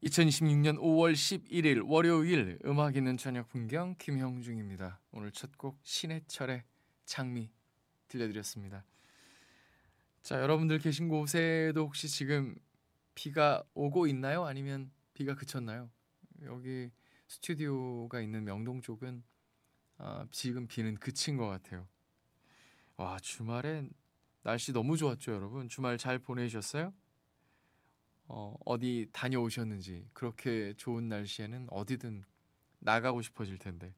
2026년 5월 11일 월요일 음악 있는 저녁 풍경 김형중입니다. 오늘 첫 곡 신해철의 장미 들려드렸습니다. 자, 여러분들 계신 곳에도 혹시 지금 비가 오고 있나요? 아니면 비가 그쳤나요? 여기 스튜디오가 있는 명동 쪽은 지금 비는 그친 것 같아요. 와, 주말엔 날씨 너무 좋았죠, 여러분? 주말 잘 보내셨어요? 어디 다녀오셨는지. 그렇게 좋은 날씨에는 어디든 나가고 싶어질 텐데.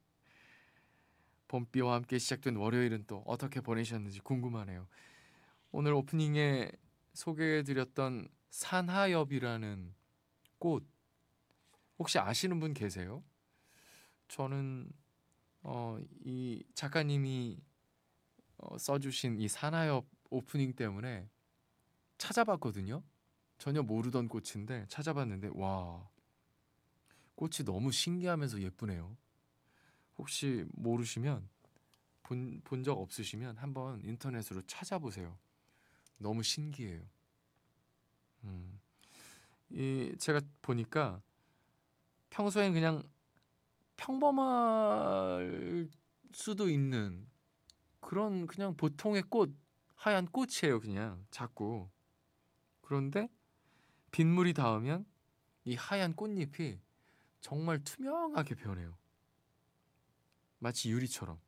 봄비와 함께 시작된 월요일은 또 어떻게 보내셨는지 궁금하네요. 오늘 오프닝에 소개해드렸던 산하엽이라는 꽃, 혹시 아시는 분 계세요? 저는 이 작가님이 써주신 이 산하엽 오프닝 때문에 찾아봤거든요. 전혀 모르던 꽃인데 찾아봤는데 와, 꽃이 너무 신기하면서 예쁘네요. 혹시 모르시면 본 적 없으시면 한번 인터넷으로 찾아보세요. 너무 신기해요. 음. 이 제가 보니까 평소엔 그냥 평범할 수도 있는 그런 그냥 보통의 꽃, 하얀 꽃이에요. 그냥 작고. 그런데 빗물이 닿으면 이 하얀 꽃잎이 정말 투명하게 변해요. 마치 유리처럼.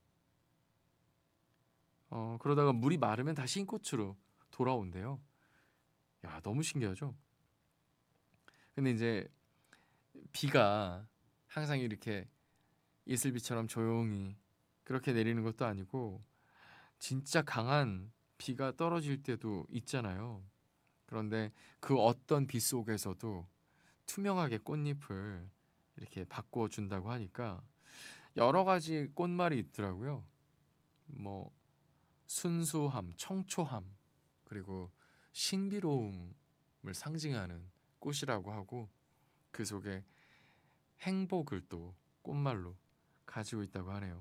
그러다가 물이 마르면 다시 흰꽃으로 돌아온대요. 야, 너무 신기하죠? 근데 이제 비가 항상 이렇게 이슬비처럼 조용히 그렇게 내리는 것도 아니고 진짜 강한 비가 떨어질 때도 있잖아요. 그런데 그 어떤 비 속에서도 투명하게 꽃잎을 이렇게 바꾸어 준다고 하니까 여러 가지 꽃말이 있더라고요. 뭐 순수함, 청초함, 그리고 신비로움을 상징하는 꽃이라고 하고 그 속에 행복을 또 꽃말로 가지고 있다고 하네요.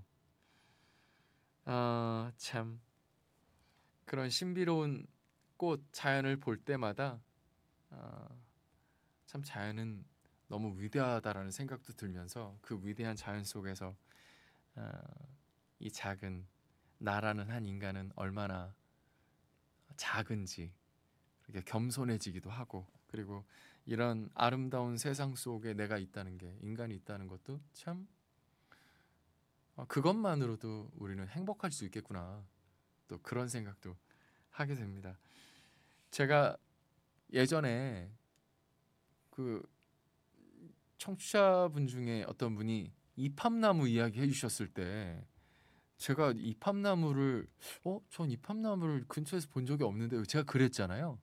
아, 참 그런 신비로운 꽃 자연을 볼 때마다 아, 참 자연은 너무 위대하다라는 생각도 들면서 그 위대한 자연 속에서 아, 이 작은 나라는 한 인간은 얼마나 작은지 이렇게 겸손해지기도 하고 그리고 이런 아름다운 세상 속에 내가 있다는 게 인간이 있다는 것도 참 그것만으로도 우리는 행복할 수 있겠구나 또 그런 생각도 하게 됩니다. 제가 예전에 그 청취자분 중에 어떤 분이 이팝나무 이야기 해주셨을 때 제가 이팝나무를 전 이팝나무를 근처에서 본 적이 없는데 제가 그랬잖아요.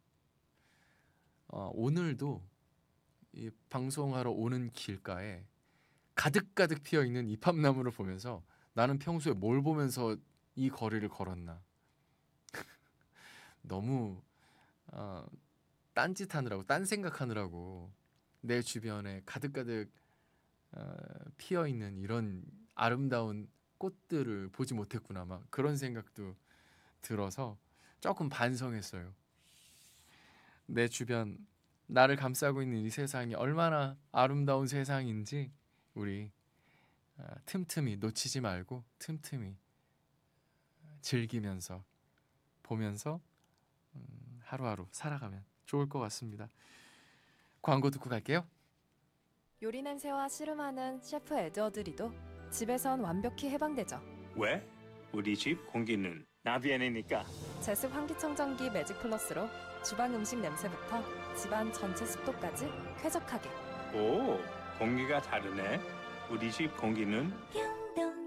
오늘도 이 방송하러 오는 길가에 가득가득 피어 있는 이팝나무를 보면서 나는 평소에 뭘 보면서 이 거리를 걸었나 너무 어, 딴짓하느라고 딴 생각하느라고 내 주변에 가득가득 피어 있는 이런 아름다운 꽃들을 보지 못했구나 막 그런 생각도 들어서 조금 반성했어요. 내 주변 나를 감싸고 있는 이 세상이 얼마나 아름다운 세상인지 우리 틈틈이 놓치지 말고 틈틈이 즐기면서 보면서 하루하루 살아가면 좋을 것 같습니다. 광고 듣고 갈게요. 요리 냄새와 씨름하는 셰프 에드워드 리도 집에선 완벽히 해방되죠. 왜? 우리 집 공기는 나비엔이니까. 제습 환기청정기 매직 플러스로 주방 음식 냄새부터 집안 전체 습도까지 쾌적하게. 오, 공기가 다르네. 우리 집 공기는